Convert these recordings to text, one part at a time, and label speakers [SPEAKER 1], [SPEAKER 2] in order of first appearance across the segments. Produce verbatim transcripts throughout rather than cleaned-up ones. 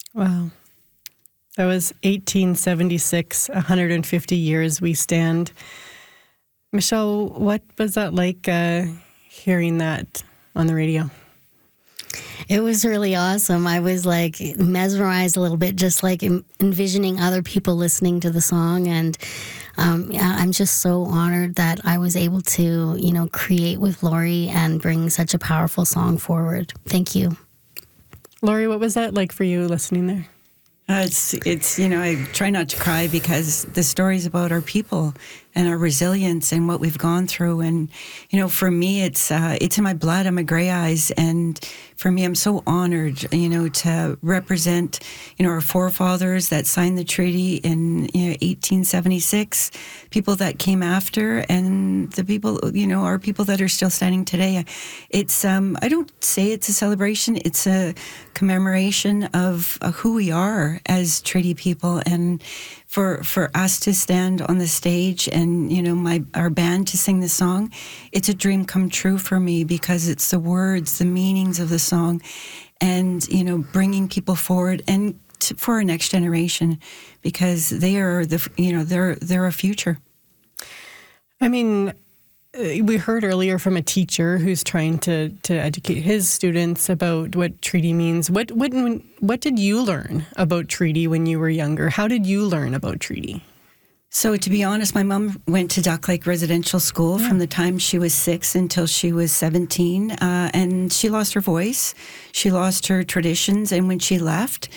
[SPEAKER 1] Wow. That was eighteen seventy-six, one hundred fifty years we stand. Michelle, what was that like uh, hearing that on the radio?
[SPEAKER 2] It was really awesome. I was like mesmerized a little bit, just like envisioning other people listening to the song. And um, yeah, I'm just so honored that I was able to, you know, create with Laurie and bring such a powerful song forward. Thank you.
[SPEAKER 1] Laurie, what was that like for you listening there?
[SPEAKER 3] Uh, it's, it's, you know, I try not to cry because the story's about our people and our resilience and what we've gone through. And, you know, for me, it's, uh, it's in my blood. I'm a Grey Eyes. And for me, I'm so honored, you know, to represent, you know, our forefathers that signed the treaty in, you know, eighteen seventy-six, people that came after, and the people, you know, our people that are still standing today. It's, um, I don't say it's a celebration. It's a commemoration of uh, who we are as treaty people. And for for us to stand on the stage and, you know, my our band to sing the song, it's a dream come true for me, because it's the words, the meanings of the song, and, you know, bringing people forward and to, for our next generation, because they are the, you know, they're they're a future.
[SPEAKER 1] I mean, we heard earlier from a teacher who's trying to, to educate his students about what treaty means. What, what what did you learn about treaty when you were younger? How did you learn about treaty?
[SPEAKER 3] So to be honest, my mom went to Duck Lake Residential School yeah. from the time she was six until she was seventeen, uh, and she lost her voice. She lost her traditions, and when she left,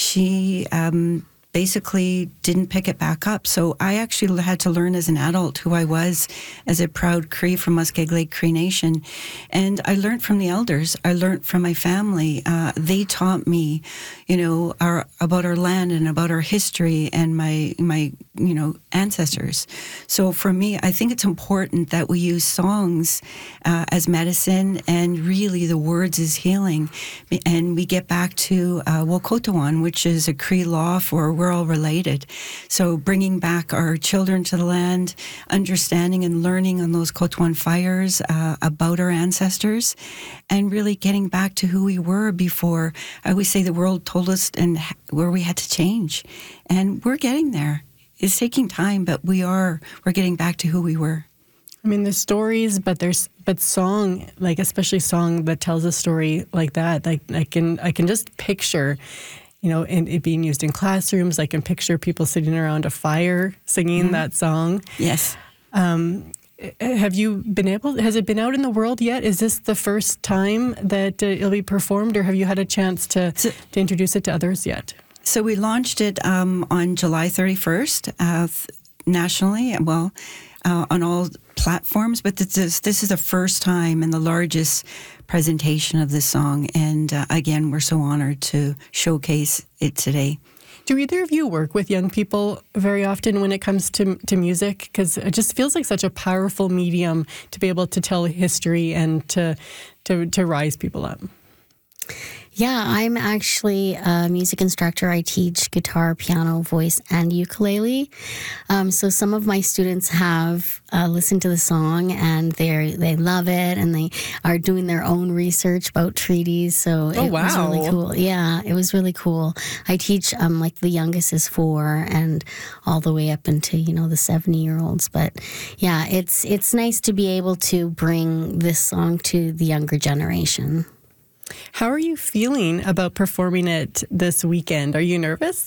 [SPEAKER 3] she um, basically didn't pick it back up. So I actually had to learn as an adult who I was as a proud Cree from Muskeg Lake Cree Nation. And I learned from the elders. I learned from my family. Uh, they taught me, you know, our, about our land and about our history and my, my, you know, ancestors. So for me, I think it's important that we use songs uh, as medicine, and really the words is healing. And we get back to uh, Wokotawan, which is a Cree law for we're all related. So bringing back our children to the land, understanding and learning on those Kotuan fires uh, about our ancestors, and really getting back to who we were before. I always say the world told us and where we had to change, and we're getting there. It's taking time, but we are. We're getting back to who we were.
[SPEAKER 1] I mean, there's stories, but there's but song, like especially song that tells a story like that. Like I can I can just picture, you know, in, it being used in classrooms. I can picture people sitting around a fire singing mm-hmm. that song.
[SPEAKER 3] Yes.
[SPEAKER 1] Um, have you been able? Has it been out in the world yet? Is this the first time that uh, it'll be performed, or have you had a chance to
[SPEAKER 3] so,
[SPEAKER 1] to introduce it to others yet?
[SPEAKER 3] So we launched it um, on July thirty-first uh, nationally, well, uh, on all platforms. But this is, this is the first time and the largest presentation of this song. And uh, again, we're so honored to showcase it today.
[SPEAKER 1] Do either of you work with young people very often when it comes to to music? Because it just feels like such a powerful medium to be able to tell history and to to, to rise people up.
[SPEAKER 2] Yeah, I'm actually a music instructor. I teach guitar, piano, voice, and ukulele. Um, so some of my students have uh, listened to the song, and they they love it, and they are doing their own research about treaties. So
[SPEAKER 1] oh,
[SPEAKER 2] it
[SPEAKER 1] wow.
[SPEAKER 2] was really cool. Yeah, it was really cool. I teach um like the youngest is four, and all the way up into you know the seventy year olds. But yeah, it's it's nice to be able to bring this song to the younger generation.
[SPEAKER 1] How are you feeling about performing it this weekend? Are you nervous?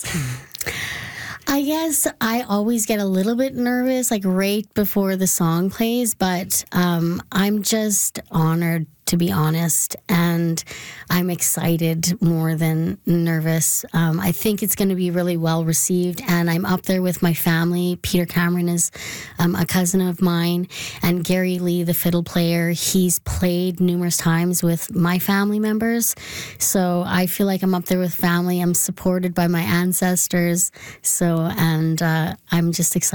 [SPEAKER 2] I guess I always get a little bit nervous, like right before the song plays, but um, I'm just honored, to be honest, and I'm excited more than nervous. Um, I think it's going to be really well received, and I'm up there with my family. Peter Cameron is um, a cousin of mine, and Gary Lee, the fiddle player, he's played numerous times with my family members, so I feel like I'm up there with family. I'm supported by my ancestors, so and uh, I'm just excited.